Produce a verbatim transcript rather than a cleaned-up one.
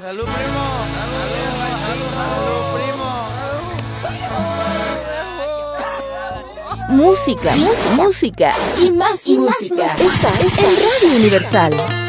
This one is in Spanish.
Salud, primo. Salud, primo. Música, música, música y más y música. Esta es en Radio Universal.